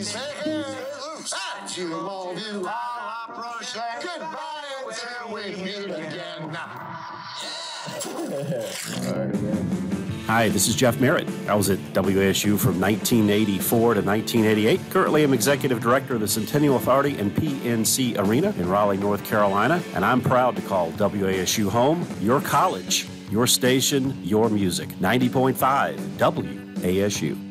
Hi, this is Jeff Merritt. I was at WASU from 1984 to 1988. Currently, I'm Executive Director of the Centennial Authority and PNC Arena in Raleigh, North Carolina, and I'm proud to call WASU home, your college, your station, your music. 90.5 WASU.